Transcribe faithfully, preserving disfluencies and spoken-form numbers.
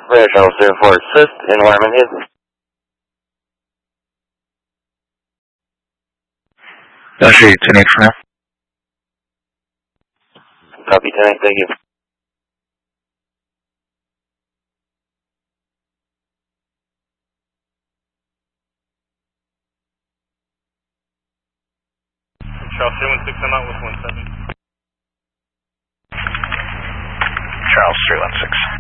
Red Charles zero four assist in Wyman Hills. That's eight, ten eight for now. Copy ten eight, thank you. Charles three one six, I'm out with one seven. Charles three one six.